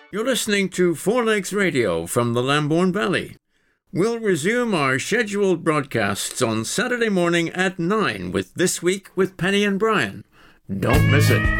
You're listening to Four Legs Radio from the Lambourne Valley. We'll resume our scheduled broadcasts on Saturday morning at 9 with This Week with Penny and Brian. Don't miss it.